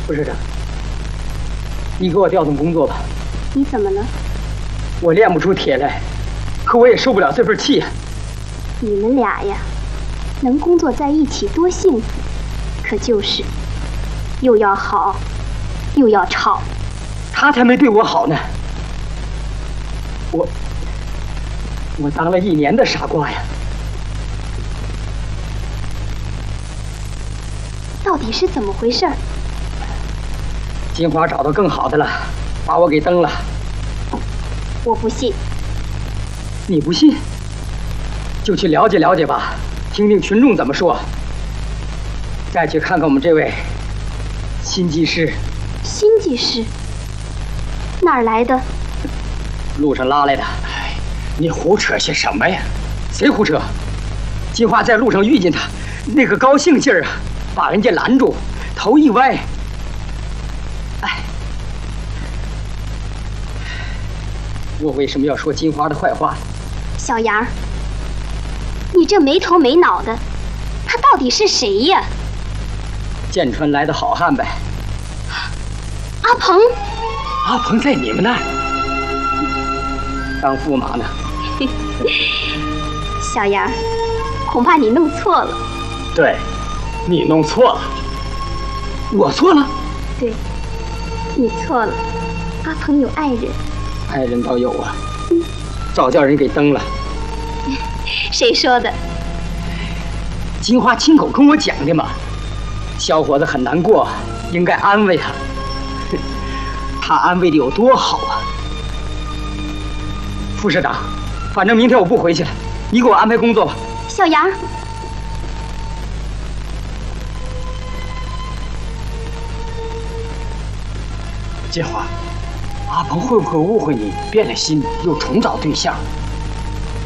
副社长，你给我调动工作吧。 你怎么了？ 我练不出铁来，可我也受不了这份气呀。 你们俩呀，能工作在一起多幸福，可就是又要好，又要吵。 他才没对我好呢。我当了1年的傻瓜呀。 到底是怎么回事？ 金花找到更好的了，把我给蹬了。 我不信。 你不信，就去了解了解吧，听听群众怎么说。再去看看我们这位新技师。 新技师？哪儿来的？ 路上拉来的。 哎，你胡扯些什么呀？ 谁胡扯？金花在路上遇见他，那个高兴劲儿啊，把人家拦住，头一歪。哎，我为什么要说金花的坏话呢？ 小杨，你这没头没脑的，他到底是谁呀？ 剑川来的好汉呗。 阿鹏。 阿鹏在你们那儿当驸马呢。 小杨，恐怕你弄错了。 对，你弄错了。 我错了？ 对，你错了。阿鹏有爱人。 爱人倒有啊，早叫人给蹬了。 谁说的？ 金花亲口跟我讲的嘛。小伙子很难过，应该安慰他。他安慰的有多好啊！副社长，反正明天我不回去了，你给我安排工作吧。 小杨， 金花，阿鹏会不会误会你，变了心，又重找对象？